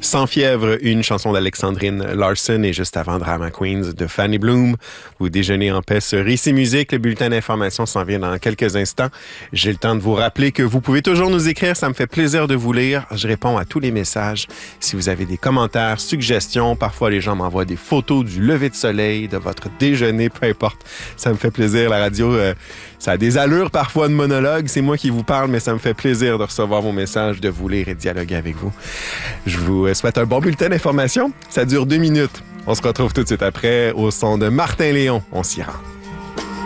Sans fièvre, une chanson d'Alexandrine Larson et juste avant Drama Queens de Fanny Bloom. Vous déjeunez en paix sur Ici Musique. Le bulletin d'information s'en vient dans quelques instants. J'ai le temps de vous rappeler que vous pouvez toujours nous écrire. Ça me fait plaisir de vous lire. Je réponds à tous les messages. Si vous avez des commentaires, suggestions, parfois les gens m'envoient des photos du lever de soleil, de votre déjeuner, peu importe. Ça me fait plaisir. La radio, ça a des allures parfois de monologue. C'est moi qui vous parle, mais ça me fait plaisir de recevoir vos messages, de vous lire et de dialoguer avec vous. Je vous souhaite un bon bulletin d'information. Ça dure 2 minutes. On se retrouve tout de suite après au son de Martin Léon. On s'y rend.